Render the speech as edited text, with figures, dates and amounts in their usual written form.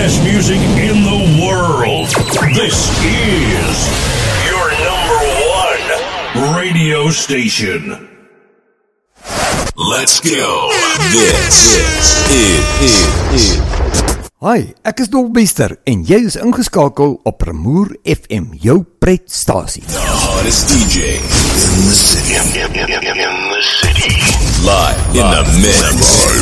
best music in the world. This is your number one radio station. Let's go. This is Hi, ek is Dolbester en jy is ingeskakel op Remoer FM, jou pretstasie. The hottest DJ in the city. In the city. Live in the mix.